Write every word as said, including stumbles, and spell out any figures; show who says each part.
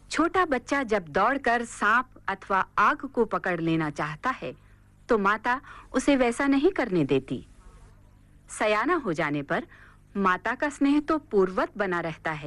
Speaker 1: छोटा बच्चा जब दौड़कर सांप अथवा आग को पकड़ लेना चाहता है, तो माता उसे वैसा नहीं करने देती। सयाना हो जाने पर माता का स्नेह तो पूर्ववत बना रहता है।